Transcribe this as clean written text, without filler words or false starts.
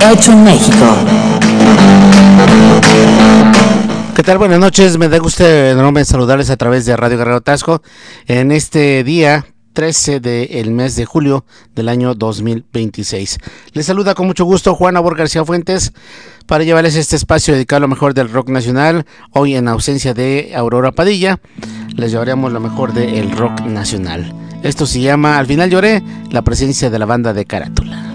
hecho en México. ¿Qué tal? Buenas noches, me da gusto enorme saludarles a través de Radio Guerrero Tasco en este día 13 del mes de julio del año 2026. Les saluda con mucho gusto Juan Abor García Fuentes para llevarles este espacio dedicado a lo mejor del rock nacional. Hoy, en ausencia de Aurora Padilla, les llevaremos lo mejor del rock nacional. Esto se llama Al final lloré, la presencia de la banda de Carátula.